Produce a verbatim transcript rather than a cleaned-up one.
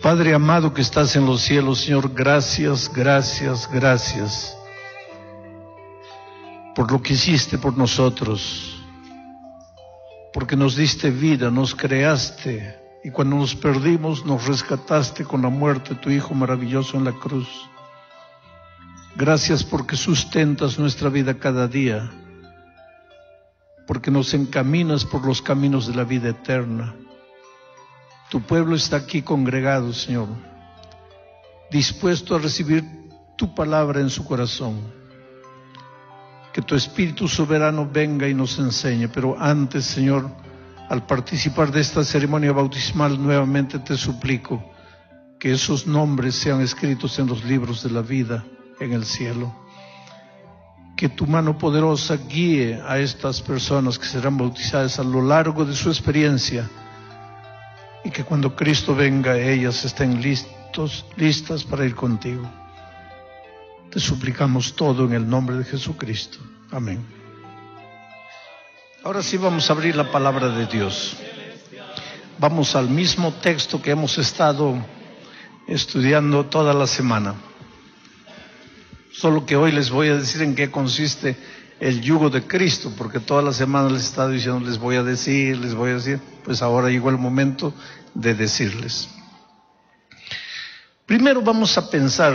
Padre amado que estás en los cielos, Señor, gracias, gracias, gracias por lo que hiciste por nosotros, porque nos diste vida, nos creaste, y cuando nos perdimos nos rescataste con la muerte de tu Hijo maravilloso en la cruz. Gracias porque sustentas nuestra vida cada día, porque nos encaminas por los caminos de la vida eterna. Tu pueblo está aquí congregado, Señor, dispuesto a recibir tu palabra en su corazón. Que tu Espíritu soberano venga y nos enseñe, pero antes, Señor, al participar de esta ceremonia bautismal, nuevamente te suplico que esos nombres sean escritos en los libros de la vida en el cielo. Que tu mano poderosa guíe a estas personas que serán bautizadas a lo largo de su experiencia, y que cuando Cristo venga ellas estén listos, listas para ir contigo. Te suplicamos todo en el nombre de Jesucristo. Amén. Ahora sí vamos a abrir la palabra de Dios. Vamos al mismo texto que hemos estado estudiando toda la semana. Solo que hoy les voy a decir en qué consiste el yugo de Cristo, porque toda la semana les he estado diciendo, les voy a decir, les voy a decir, pues ahora llegó el momento de decirles. Primero vamos a pensar